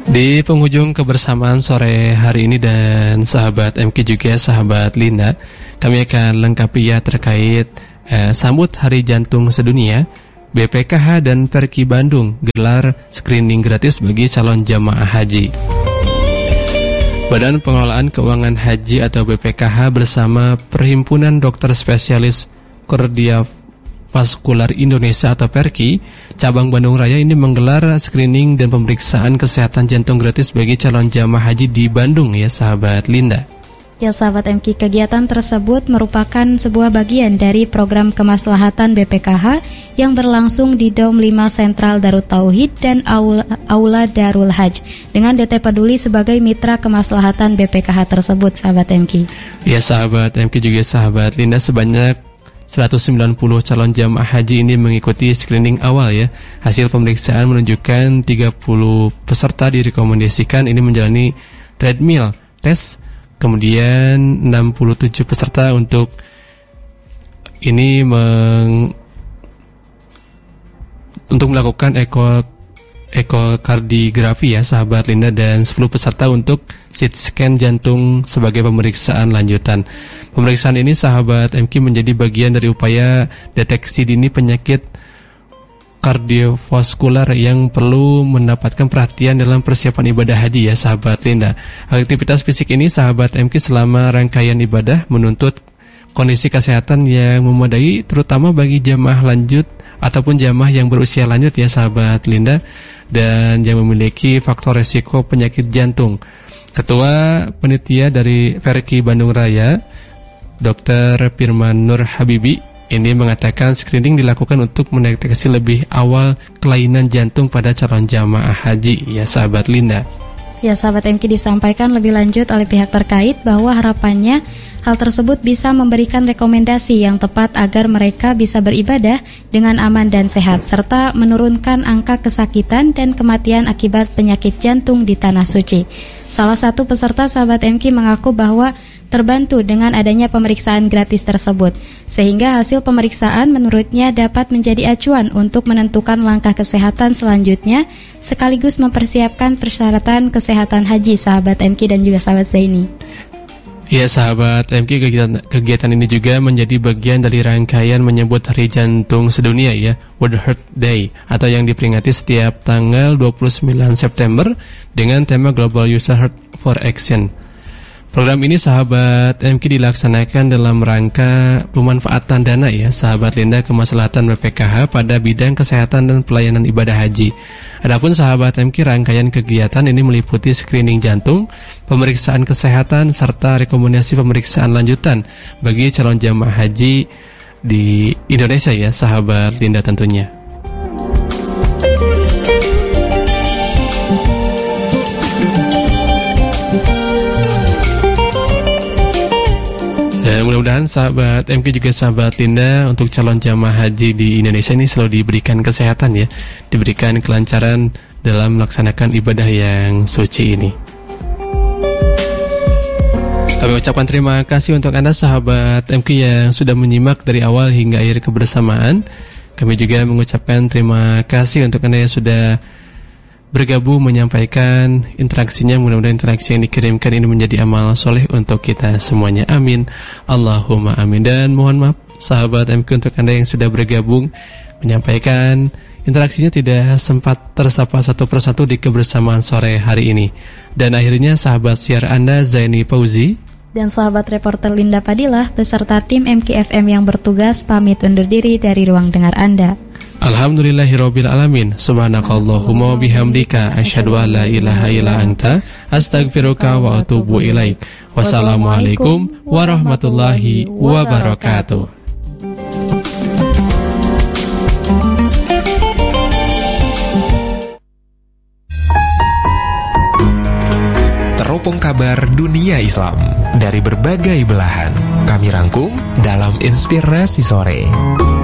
Di penghujung kebersamaan sore hari ini dan sahabat MK juga sahabat Linda, kami akan lengkapi ya terkait sambut Hari Jantung Sedunia. BPKH dan Perki Bandung gelar screening gratis bagi calon jamaah haji. Badan Pengelolaan Keuangan Haji atau BPKH bersama Perhimpunan Dokter Spesialis Kardiovaskular Indonesia atau Perki cabang Bandung Raya ini menggelar screening dan pemeriksaan kesehatan jantung gratis bagi calon jamaah haji di Bandung ya sahabat Linda. Ya sahabat MK, kegiatan tersebut merupakan sebuah bagian dari program kemaslahatan BPKH yang berlangsung di Dom 5 Sentral Darut Tauhid dan Aula Darul Haj dengan DT Peduli sebagai mitra kemaslahatan BPKH tersebut sahabat MK. Ya sahabat MK juga sahabat Linda, sebanyak 190 calon jamaah haji ini mengikuti screening awal ya. Hasil pemeriksaan menunjukkan 30 peserta direkomendasikan ini menjalani treadmill test. Kemudian 67 peserta untuk ini untuk melakukan ekokardiografi ya sahabat Linda, dan 10 peserta untuk CT scan jantung sebagai pemeriksaan lanjutan. Pemeriksaan ini sahabat MK menjadi bagian dari upaya deteksi dini penyakit kardiovaskular yang perlu mendapatkan perhatian dalam persiapan ibadah haji ya sahabat Linda. Aktivitas fisik ini sahabat MK selama rangkaian ibadah menuntut kondisi kesehatan yang memadai terutama bagi jamaah lanjut ataupun jamaah yang berusia lanjut ya sahabat Linda, dan yang memiliki faktor resiko penyakit jantung. Ketua Panitia dari Perki Bandung Raya Dr. Firman Nur Habibi ini mengatakan screening dilakukan untuk mendeteksi lebih awal kelainan jantung pada calon jamaah haji ya sahabat Linda. Ya sahabat MK, disampaikan lebih lanjut oleh pihak terkait bahwa harapannya hal tersebut bisa memberikan rekomendasi yang tepat agar mereka bisa beribadah dengan aman dan sehat serta menurunkan angka kesakitan dan kematian akibat penyakit jantung di Tanah Suci. Salah satu peserta sahabat MK mengaku bahwa terbantu dengan adanya pemeriksaan gratis tersebut, sehingga hasil pemeriksaan menurutnya dapat menjadi acuan untuk menentukan langkah kesehatan selanjutnya, sekaligus mempersiapkan persyaratan kesehatan haji sahabat MK dan juga sahabat Zaini. Ya sahabat MK, kegiatan ini juga menjadi bagian dari rangkaian menyebut Hari Jantung Sedunia ya, World Heart Day, atau yang diperingati setiap tanggal 29 September dengan tema Global User Heart for Action. Program ini sahabat MK dilaksanakan dalam rangka pemanfaatan dana ya sahabat Linda kemaslahatan BPKH pada bidang kesehatan dan pelayanan ibadah haji. Adapun sahabat MK, rangkaian kegiatan ini meliputi screening jantung, pemeriksaan kesehatan serta rekomendasi pemeriksaan lanjutan bagi calon jamaah haji di Indonesia ya sahabat Linda tentunya. Mudah-mudahan sahabat MK juga sahabat Linda untuk calon jamaah haji di Indonesia ini selalu diberikan kesehatan ya, diberikan kelancaran dalam melaksanakan ibadah yang suci ini. Kami ucapkan terima kasih untuk Anda sahabat MK yang sudah menyimak dari awal hingga akhir kebersamaan. Kami juga mengucapkan terima kasih untuk Anda yang sudah bergabung menyampaikan interaksinya. Mudah-mudahan interaksi yang dikirimkan ini menjadi amal soleh untuk kita semuanya. Amin, Allahumma amin. Dan mohon maaf sahabat MK untuk Anda yang sudah bergabung menyampaikan interaksinya tidak sempat tersapa satu persatu di kebersamaan sore hari ini. Dan akhirnya sahabat siar Anda Zaini Fauzi dan sahabat reporter Linda Padilah beserta tim MKFM yang bertugas pamit undur diri dari ruang dengar Anda. Alhamdulillahirabbil alamin. Subhanakallahumma bihamdika asyhadu an la ilaha illa anta astaghfiruka wa atubu ilaik. Wassalamualaikum warahmatullahi wabarakatuh. Teropong kabar dunia Islam dari berbagai belahan kami rangkum dalam Inspirasi Sore.